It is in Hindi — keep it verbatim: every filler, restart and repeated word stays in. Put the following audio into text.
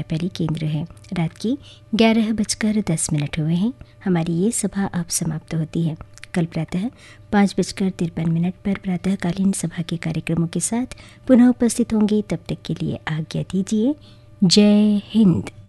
पहली केंद्र है। रात की ग्यारह बजकर दस मिनट हुए हैं। हमारी ये सभा अब समाप्त होती है। कल प्रातः पाँच बजकर तिरपन मिनट पर प्रातःकालीन सभा के कार्यक्रमों के साथ पुनः उपस्थित होंगे। तब तक के लिए आज्ञा दीजिए। जय हिंद।